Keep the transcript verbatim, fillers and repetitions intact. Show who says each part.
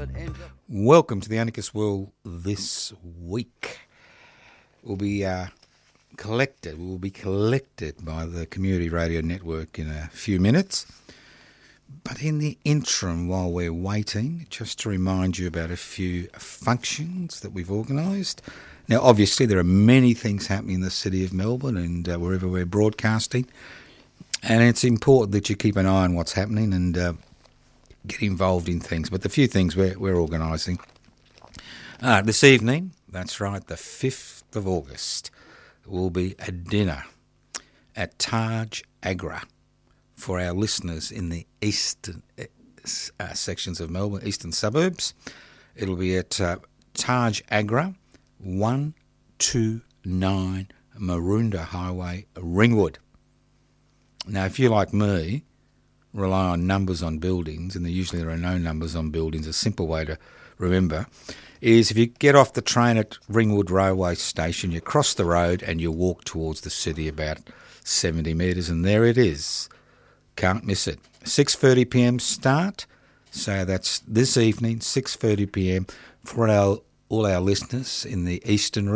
Speaker 1: but ends up...
Speaker 2: Welcome to the Anarchist World this week. We'll be uh, collected, we'll be collected by the Community Radio Network in a few minutes. But in the interim, while we're waiting, just to remind you about a few functions that we've organised. Now, obviously, there are many things happening in the city of Melbourne and uh, wherever we're broadcasting. And it's important that you keep an eye on what's happening and uh, get involved in things. But the few things we're, we're organising. Uh, this evening, that's right, the fifth of August, will be a dinner at Taj Agra for our listeners in the eastern uh, sections of Melbourne, eastern suburbs. It'll be at uh, Taj Agra, one two nine Maroondah Highway, Ringwood. Now, if you, like me, rely on numbers on buildings, and there usually there are no numbers on buildings, a simple way to remember is if you get off the train at Ringwood Railway Station, you cross the road and you walk towards the city about seventy metres, and there it is. Can't miss it. six thirty p m start, so that's this evening, six thirty p m for our all our listeners in the eastern